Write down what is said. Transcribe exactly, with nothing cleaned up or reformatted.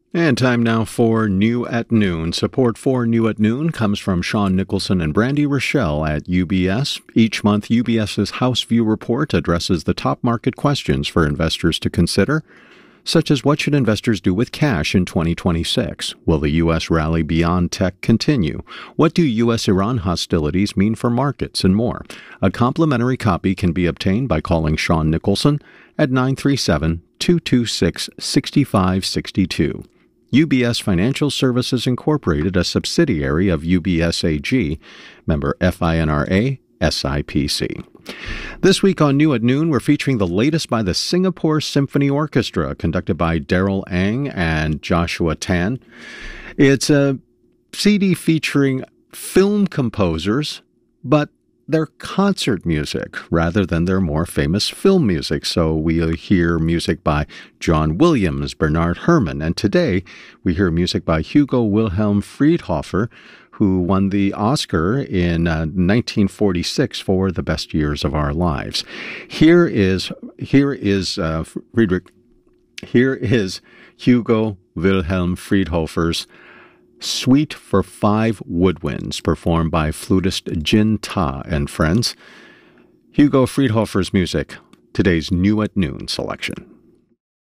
And time now for New at Noon. Support for New at Noon comes from Sean Nicholson and Brandy Rochelle at U B S. Each month, UBS's House View Report addresses the top market questions for investors to consider, such as what should investors do with cash in twenty twenty-six? Will the U S rally beyond tech continue? What do U S Iran hostilities mean for markets, and more? A complimentary copy can be obtained by calling Sean Nicholson at nine three seven, two two six, six five six two. U B S Financial Services Incorporated, a subsidiary of U B S A G, member FINRA, S I P C. This week on New at Noon, we're featuring the latest by the Singapore Symphony Orchestra, conducted by Daryl Ang and Joshua Tan. It's a C D featuring film composers, but their concert music rather than their more famous film music. So we'll hear music by John Williams, Bernard Herrmann, and today we hear music by Hugo Wilhelm Friedhofer, who won the Oscar in uh, nineteen forty-six for The Best Years of Our Lives. Here is here is uh, Friedrich. Here is Hugo Wilhelm Friedhofer's Suite for Five Woodwinds, performed by flutist Jin Ta and friends. Hugo Friedhofer's music, today's New at Noon selection.